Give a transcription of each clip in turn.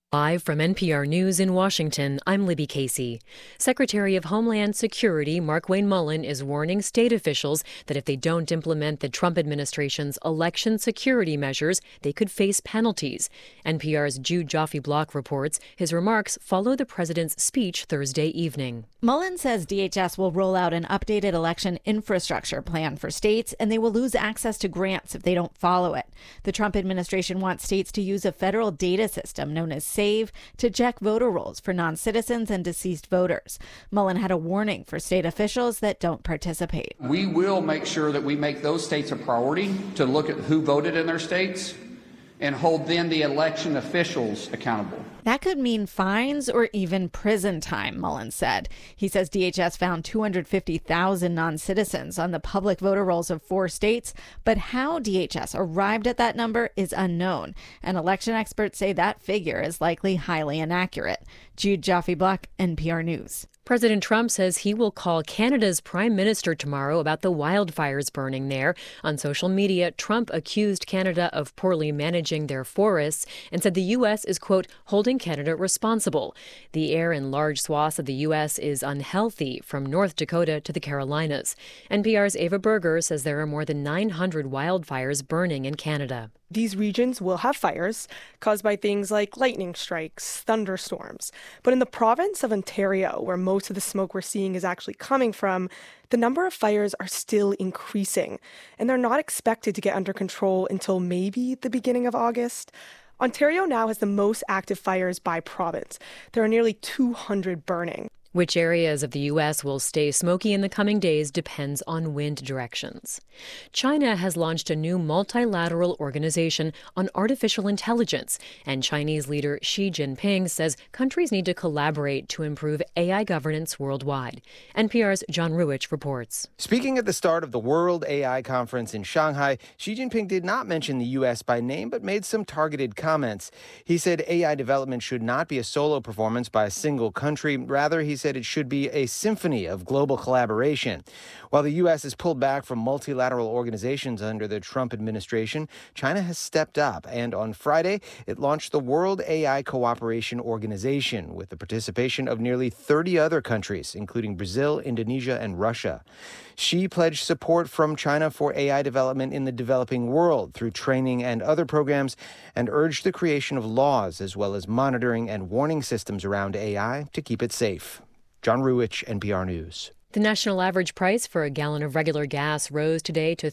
Live from NPR News in Washington, I'm Libby Casey. Secretary of Homeland Security Markwayne Mullin is warning state officials that if they don't implement the Trump administration's election security measures, they could face penalties. NPR's Jude Joffe-Block reports his remarks follow the president's speech Thursday evening. Mullin says DHS will roll out an updated election infrastructure plan for states, and they will lose access to grants if they don't follow it. The Trump administration wants states to use a federal data system known as SAVE to check voter rolls for non-citizens and deceased voters. Mullin had a warning for state officials that don't participate. We will make sure that we make those states a priority to look at who voted in their states and hold then the election officials accountable. That could mean fines or even prison time, Mullin said. He says DHS found 250,000 non-citizens on the public voter rolls of 4 states, but how DHS arrived at that number is unknown, and election experts say that figure is likely highly inaccurate. Jude Joffe-Block, NPR News. President Trump says he will call Canada's prime minister tomorrow about the wildfires burning there. On social media, Trump accused Canada of poorly managing their forests and said the U.S. is, quote, holding Canada responsible. The air in large swaths of the U.S. is unhealthy, from North Dakota to the Carolinas. NPR's Ava Berger says there are more than 900 wildfires burning in Canada. These regions will have fires caused by things like lightning strikes, thunderstorms. But in the province of Ontario, where most of the smoke we're seeing is actually coming from, the number of fires are still increasing, and they're not expected to get under control until maybe the beginning of August. Ontario now has the most active fires by province. There are nearly 200 burning. Which areas of the U.S. will stay smoky in the coming days depends on wind directions. China has launched a new multilateral organization on artificial intelligence, and Chinese leader Xi Jinping says countries need to collaborate to improve AI governance worldwide. NPR's John Ruwitch reports. Speaking at the start of the World AI Conference in Shanghai, Xi Jinping did not mention the U.S. by name, but made some targeted comments. He said AI development should not be a solo performance by a single country. Rather, he said it should be a symphony of global collaboration. While the U.S. has pulled back from multilateral organizations under the Trump administration, China has stepped up, and on Friday, it launched the World AI Cooperation Organization with the participation of nearly 30 other countries, including Brazil, Indonesia, and Russia. Xi pledged support from China for AI development in the developing world through training and other programs, and urged the creation of laws as well as monitoring and warning systems around AI to keep it safe. John Ruwitch, NPR News. The national average price for a gallon of regular gas rose today to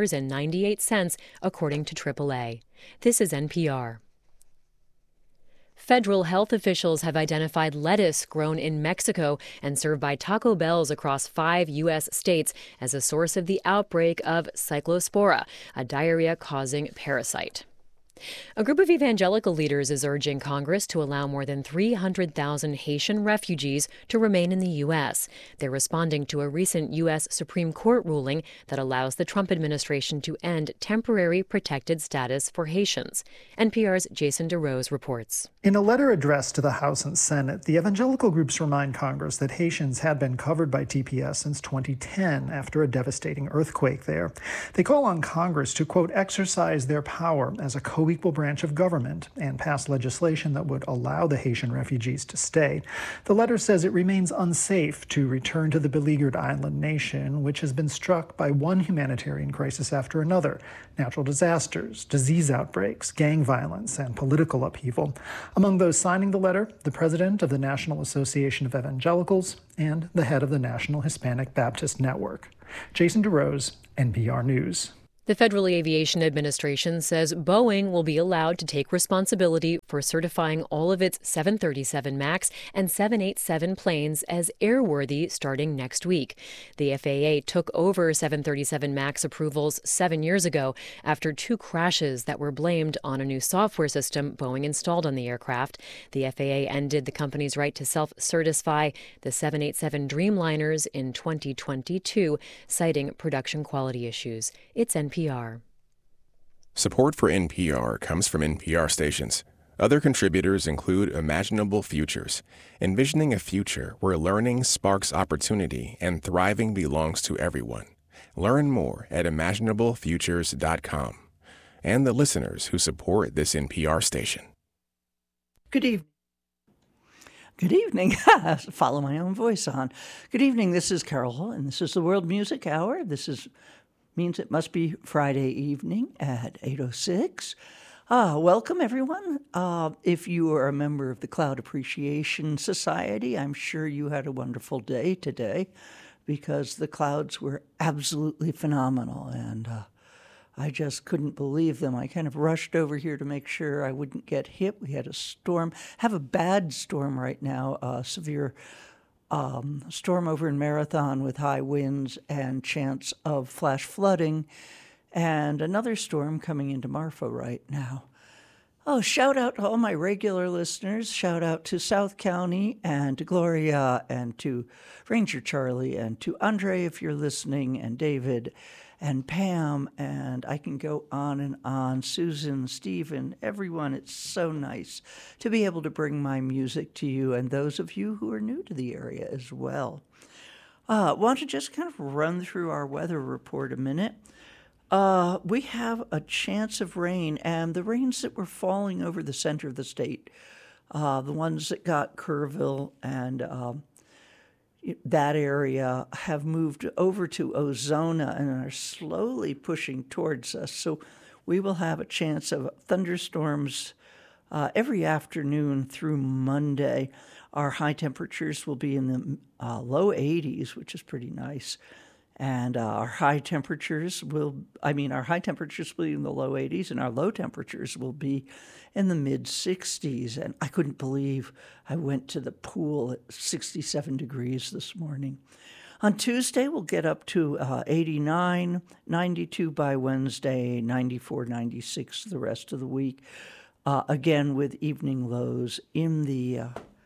$3.98, according to AAA. This is NPR. Federal health officials have identified lettuce grown in Mexico and served by Taco Bells across 5 U.S. states as a source of the outbreak of Cyclospora, a diarrhea-causing parasite. A group of evangelical leaders is urging Congress to allow more than 300,000 Haitian refugees to remain in the U.S. They're responding to a recent U.S. Supreme Court ruling that allows the Trump administration to end temporary protected status for Haitians. NPR's Jason DeRose reports. In a letter addressed to the House and Senate, the evangelical groups remind Congress that Haitians had been covered by TPS since 2010 after a devastating earthquake there. They call on Congress to, quote, exercise their power as a co-equal branch of government and pass legislation that would allow the Haitian refugees to stay. The letter says it remains unsafe to return to the beleaguered island nation, which has been struck by one humanitarian crisis after another: natural disasters, disease outbreaks, gang violence, and political upheaval. Among those signing the letter, the president of the National Association of Evangelicals and the head of the National Hispanic Baptist Network. Jason DeRose, NPR News. The Federal Aviation Administration says Boeing will be allowed to take responsibility for certifying all of its 737 MAX and 787 planes as airworthy starting next week. The FAA took over 737 MAX approvals 7 years ago after 2 crashes that were blamed on a new software system Boeing installed on the aircraft. The FAA ended the company's right to self-certify the 787 Dreamliners in 2022, citing production quality issues. It's NPR. Support for NPR comes from NPR stations. Other contributors include Imaginable Futures, envisioning a future where learning sparks opportunity and thriving belongs to everyone. Learn more at imaginablefutures.com. And the listeners who support this NPR station. Good evening. Good evening. Follow my own voice on. Good evening. This is Carol, and this is the World Music Hour. Means it must be Friday evening at 8:06. Welcome, everyone. If you are a member of the Cloud Appreciation Society, I'm sure you had a wonderful day today because the clouds were absolutely phenomenal, and I just couldn't believe them. I kind of rushed over here to make sure I wouldn't get hit. We had a storm, have a bad storm right now, a severe storm over in Marathon with high winds and chance of flash flooding, and another storm coming into Marfa right now. Oh, shout out to all my regular listeners. Shout out to South County and to Gloria and to Ranger Charlie and to Andre if you're listening, and David and Pam, and I can go on and on, Susan, Stephen, everyone. It's so nice to be able to bring my music to you and those of you who are new to the area as well. Want to just kind of run through our weather report a minute. We have a chance of rain, and the rains that were falling over the center of the state, the ones that got Kerrville and that area have moved over to Ozona and are slowly pushing towards us. So we will have a chance of thunderstorms every afternoon through Monday. Our high temperatures will be in the low 80s, which is pretty nice. And our high temperatures will be in the low 80s, and our low temperatures will be in the mid 60s. And I couldn't believe I went to the pool at 67 degrees this morning. On Tuesday, we'll get up to 89, 92 by Wednesday, 94, 96 the rest of the week. Again, with evening lows in the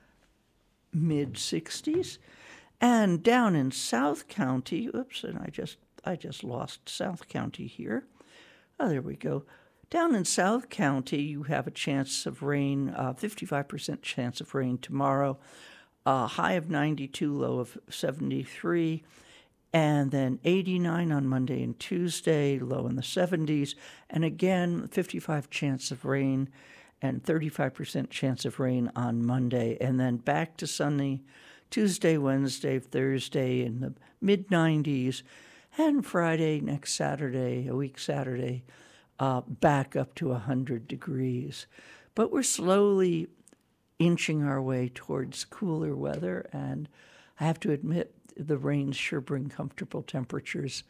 mid 60s. And down in South County, and I just lost South County here. Oh, there we go. Down in South County, you have a chance of rain, 55% chance of rain tomorrow, high of 92, low of 73, and then 89 on Monday and Tuesday, low in the 70s, and again, 55 chance of rain and 35% chance of rain on Monday, and then back to sunny Tuesday, Wednesday, Thursday in the mid-90s, and Friday, next Saturday, a week Saturday, back up to 100 degrees. But we're slowly inching our way towards cooler weather, and I have to admit, the rains sure bring comfortable temperatures.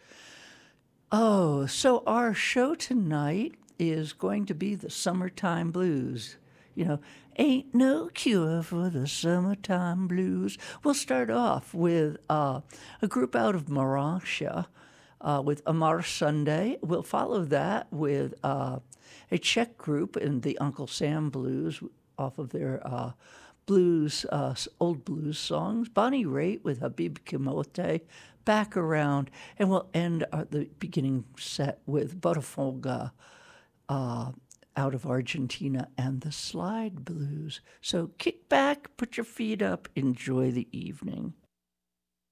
Oh, so our show tonight is going to be the Summertime Blues. You know, ain't no cure for the summertime blues. We'll start off with a group out of Moravia with Amar Sunday. We'll follow that with a Czech group in the Uncle Sam Blues off of their blues, old blues songs. Bonnie Raitt with Habib Kimote, Back Around. And we'll end the beginning set with Botafogo, out of Argentina, and the Slide Blues. So kick back, put your feet up, enjoy the evening.